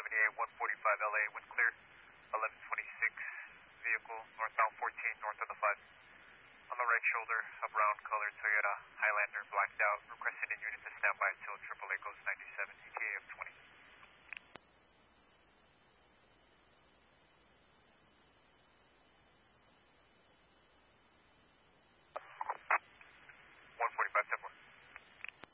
78, 145 LA, wind clear, 1126, vehicle northbound 14, north of the 5. On the right shoulder, a brown colored Toyota Highlander blacked out, requesting a unit to stand by until